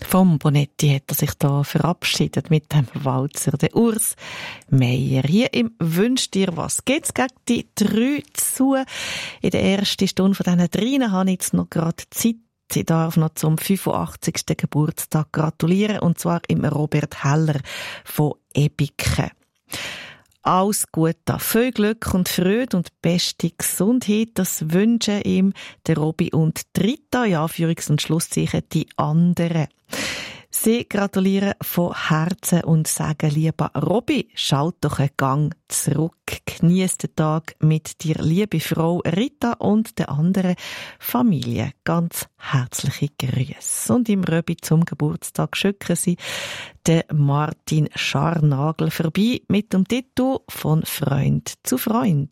Vom Bonetti hat er sich da verabschiedet mit dem Walzer. Der Urs Meier. Hier im «Wünsch dir was» geht's gegen die 3 zu. In der ersten Stunde von diesen 3 habe ich jetzt noch gerade Zeit. Ich darf noch zum 85. Geburtstag gratulieren, und zwar im Robert Heller von Ebiken. Alles Gute, viel Glück und Freude und beste Gesundheit, das wünschen ihm der Robi und Rita, ja, Anführungs- und Schlusszeichen, die anderen. Sie gratulieren von Herzen und sagen, lieber Robi, schalt doch einen Gang zurück. Genieß den Tag mit dir, liebe Frau Rita und der anderen Familie. Ganz herzliche Grüße. Und im Röbi zum Geburtstag schicken sie den Martin Scharnagel vorbei mit dem Titel «Von Freund zu Freund».